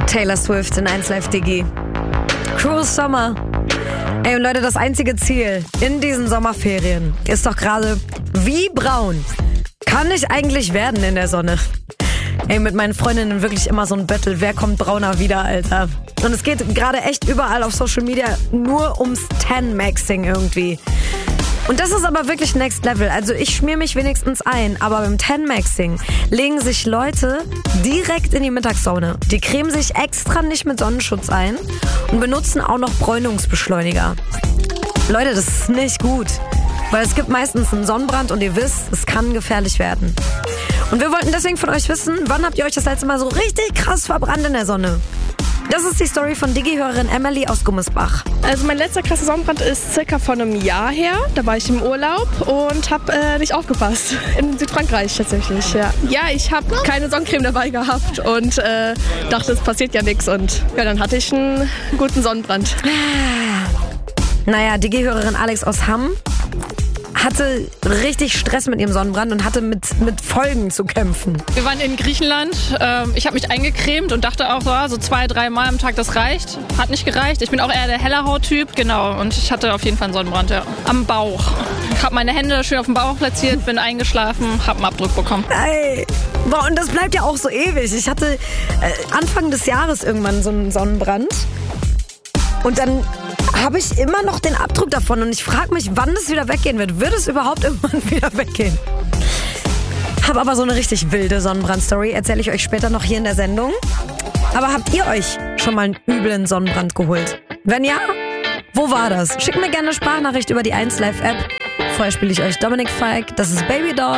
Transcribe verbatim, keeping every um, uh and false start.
Taylor Swift in eins Live Digi. Cruel Summer. Ey, und Leute, das einzige Ziel in diesen Sommerferien ist doch gerade, wie braun kann ich eigentlich werden in der Sonne? Ey, mit meinen Freundinnen wirklich immer so ein Battle, wer kommt brauner wieder, Alter? Und es geht gerade echt überall auf Social Media nur ums Tan-Maxing irgendwie. Und das ist aber wirklich Next Level. Also ich schmier mich wenigstens ein, aber beim Tan-Maxing legen sich Leute direkt in die Mittagssonne. Die cremen sich extra nicht mit Sonnenschutz ein und benutzen auch noch Bräunungsbeschleuniger. Leute, das ist nicht gut, weil es gibt meistens einen Sonnenbrand und ihr wisst, es kann gefährlich werden. Und wir wollten deswegen von euch wissen, wann habt ihr euch das letzte Mal so richtig krass verbrannt in der Sonne? Das ist die Story von Digi-Hörerin Emily aus Gummersbach. Also mein letzter krasser Sonnenbrand ist circa von einem Jahr her. Da war ich im Urlaub und habe äh, nicht aufgepasst. In Südfrankreich tatsächlich, ja. Ja, ich habe keine Sonnencreme dabei gehabt und äh, dachte, es passiert ja nichts. Und ja, dann hatte ich einen guten Sonnenbrand. Naja, Digi-Hörerin Alex aus Hamm hatte richtig Stress mit ihrem Sonnenbrand und hatte mit, mit Folgen zu kämpfen. Wir waren in Griechenland. Ähm, ich habe mich eingecremt und dachte auch, so, so zwei, drei Mal am Tag, das reicht. Hat nicht gereicht. Ich bin auch eher der heller Hauttyp. Genau. Und ich hatte auf jeden Fall einen Sonnenbrand, ja. Am Bauch. Ich habe meine Hände schön auf dem Bauch platziert, bin eingeschlafen, habe einen Abdruck bekommen. Ey. Boah, und das bleibt ja auch so ewig. Ich hatte äh, Anfang des Jahres irgendwann so einen Sonnenbrand. Und dann habe ich immer noch den Abdruck davon und ich frage mich, wann es wieder weggehen wird. Wird es überhaupt irgendwann wieder weggehen? Habe aber so eine richtig wilde Sonnenbrand-Story, erzähle ich euch später noch hier in der Sendung. Aber habt ihr euch schon mal einen üblen Sonnenbrand geholt? Wenn ja, wo war das? Schickt mir gerne eine Sprachnachricht über die eins Live App. Vorher spiele ich euch Dominic Fike, das ist Baby Doll.